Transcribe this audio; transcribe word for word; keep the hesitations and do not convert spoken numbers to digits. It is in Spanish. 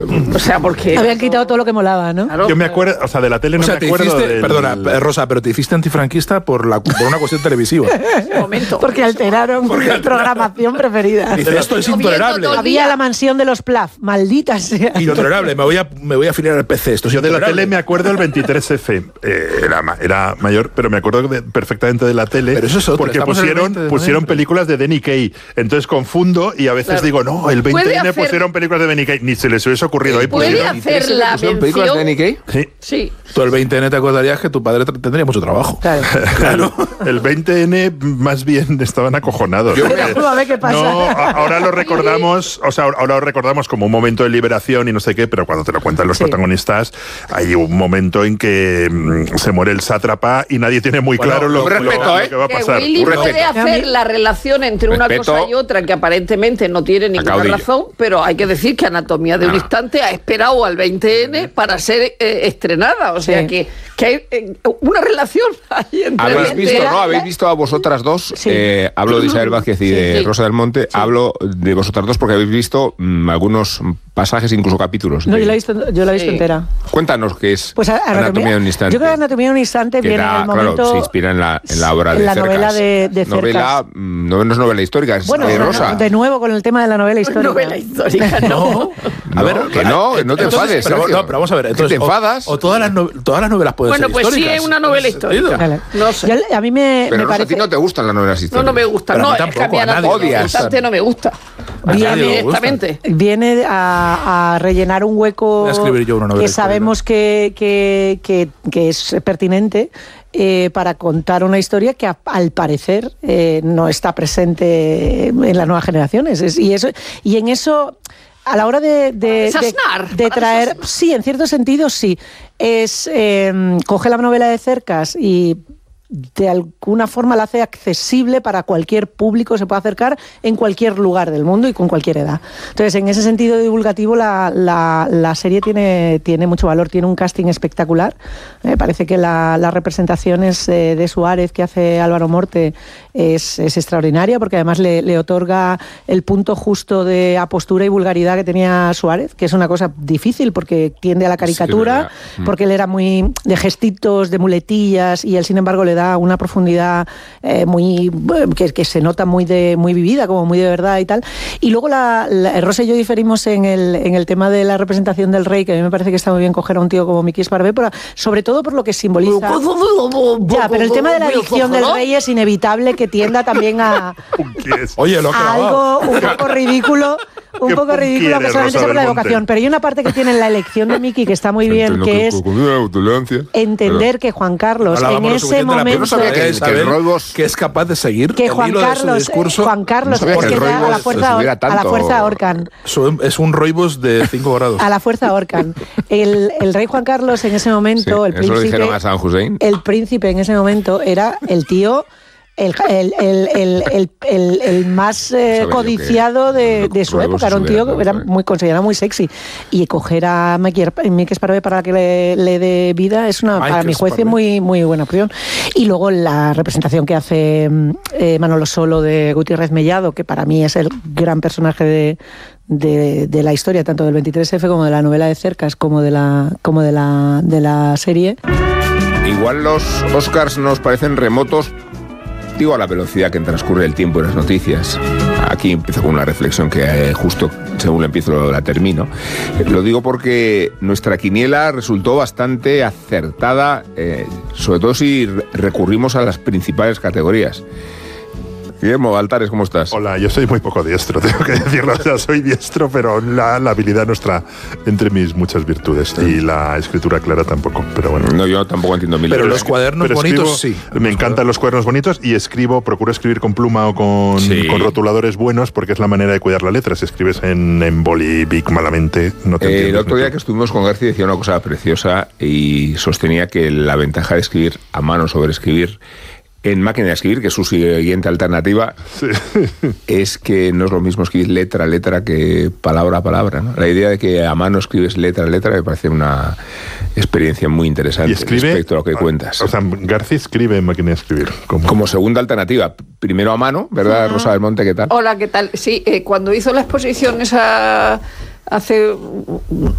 O sea, porque... Habían quitado todo lo que molaba, ¿no? Claro, yo me acuerdo, o sea, de la tele no o sea, me acuerdo hiciste, del... Perdona, Rosa, pero te hiciste antifranquista por, la, por una cuestión televisiva. Un momento. Porque alteraron mi programación preferida. Dice, esto es intolerable. Había la mansión de los Plath, maldita sea. Intolerable, me voy a, me voy a afiliar al P C. Esto es yo de la tele me acuerdo el veintitrés efe. Eh, era, era mayor, pero me acuerdo de, perfectamente de la tele. Pero eso es otro, porque pusieron, de pusieron películas de Danny Kaye. Entonces confundo y a veces claro. digo, no, el veinte ene hacer... pusieron películas de Danny Kaye. Ni se les hubiese ocurrido. Ahí ¿Puede pusieron. hacer la mención? ¿Películas de Danny Kaye? Sí. Sí. Tú el veinte ene te acordarías que tu padre tendría mucho trabajo. Claro. claro. El veinte ene más bien estaban acojonados. Yo, porque, a ver qué pasa. No, ahora lo recordamos, o sea, ahora lo recordamos como un momento de liberación y no sé qué, pero cuando te lo cuentan los sí. protagonistas, hay un momento en que mmm, se muere el sátrapa y nadie tiene muy bueno, claro lo, respeto, lo, ¿eh? lo que va a pasar. Que Willy puede hacer la relación entre una respeto. cosa y otra que aparentemente no tiene ninguna razón, pero hay que decir que Anatomía de un ah. instante ha esperado al veinte ene para ser eh, estrenada, o sea sí. que, que hay eh, una relación ahí entre ¿Habéis visto, no? ¿Habéis visto a vosotras dos? Sí. Eh, hablo de Isabel Vázquez y sí, de sí. Rosa del Monte. Sí. Hablo de vosotras dos porque habéis visto mmm, algunos pasajes, incluso capítulos. No, de... yo la he visto, yo la he visto sí. entera. Cuéntanos qué es pues, Anatomía, Anatomía de un instante. Yo creo que Anatomía de un instante viene da, en el momento... Claro, se inspira en la, en la obra en de la Cercas. novela de, de Cercas. Novela, no, no es novela histórica, es bueno, de no, Rosa. No, de nuevo con el tema de la novela histórica. Novela histórica, no. no. A ver, que no, no te enfades. Pero, no, pero vamos a ver. Entonces, ¿te enfadas? O, o todas, las no, todas las novelas pueden bueno, ser pues históricas. Bueno, pues sí es una novela histórica. Vale. No sé. Yo, a mí me, pero me Rosa, parece... a ti no te gustan las novelas históricas. No, no me gustan. Pero no, a es tampoco, que a mí Anatomía de un instante no me gusta. Viene, Exactamente. Viene a, a rellenar un hueco que sabemos que, que, que, que es pertinente eh, para contar una historia que a, al parecer eh, no está presente en las nuevas generaciones. Es, y, eso, y en eso... A la hora de, de, de, de traer... Sí, en cierto sentido sí. Es eh, coge la novela de Cercas y de alguna forma la hace accesible para cualquier público, se puede acercar en cualquier lugar del mundo y con cualquier edad. Entonces, en ese sentido divulgativo, la, la, la serie tiene, tiene mucho valor, tiene un casting espectacular. Me parece que la, las representaciones de, de Suárez que hace Álvaro Morte es, es extraordinaria, porque además le, le otorga el punto justo de apostura y vulgaridad que tenía Suárez, que es una cosa difícil porque tiende a la caricatura, sí, porque él era muy de gestitos, de muletillas, y él, sin embargo, le da una profundidad eh, muy que, que se nota muy de muy vivida, como muy de verdad y tal. Y luego la, la Rosa y yo diferimos en el, en el tema de la representación del rey, que a mí me parece que está muy bien coger a un tío como Miki Esparvé, pero sobre todo por lo que simboliza. Ya, pero el tema de la adicción del rey es inevitable que tienda también a, Oye, lo a algo un poco ridículo, un poco ridículo que solamente sea por la evocación. Pero hay una parte que tiene en la elección de Miki que está muy bien, que es entender que Juan Carlos en ese momento no sabía que, que, el Roibos, que es capaz de seguir que el Juan hilo Carlos, de su discurso. Juan Carlos, no porque a la fuerza, a la fuerza ahorcan. Es un Roibos de cinco grados. A la fuerza ahorcan. El, el rey Juan Carlos en ese momento, sí, el príncipe, eso lo dijeron a San Hussein. El príncipe en ese momento era el tío. El, el, el, el, el, el, el más eh, codiciado de, de su época. Era un tío que era muy considerado muy sexy. Y coger a Miki Esparvé para que le, le dé vida es una, para mi juez, muy, muy buena opción. Y luego la representación que hace eh, Manolo Solo de Gutiérrez Mellado, que para mí es el gran personaje de, de, de la historia, tanto del veintitrés efe como de la novela de Cercas, como de la, como de la, de la serie. Igual los Oscars nos parecen remotos, digo, a la velocidad que transcurre el tiempo y las noticias. Aquí empiezo con una reflexión que eh, justo según la empiezo la termino. Eh, lo digo porque nuestra quiniela resultó bastante acertada, eh, sobre todo si recurrimos a las principales categorías. Guillermo Altares, ¿cómo estás? Hola, yo soy muy poco diestro, tengo que decirlo. O sea, soy diestro, pero la, la habilidad no está entre mis muchas virtudes. Y la escritura clara tampoco, pero bueno. No, yo tampoco entiendo mil. Pero los cuadernos pero bonitos, escribo, sí. Me encantan los cuadernos bonitos y escribo, procuro escribir con pluma o con, sí. con rotuladores buenos, porque es la manera de cuidar la letra. Si escribes en, en boli, bic, malamente, no te entiendes. Eh, el otro día que estuvimos con García decía una cosa preciosa y sostenía que la ventaja de escribir a mano sobre escribir en máquina de escribir, que es su siguiente alternativa, sí. es que no es lo mismo escribir letra a letra que palabra a palabra, ¿no? La idea de que a mano escribes letra a letra me parece una experiencia muy interesante escribe, respecto a lo que cuentas. O sea, García escribe en máquina de escribir. Como, como segunda alternativa. Primero a mano, ¿verdad, uh-huh. Rosa del Monte? ¿Qué tal? Hola, ¿qué tal? Sí, eh, cuando hizo la exposición esa hace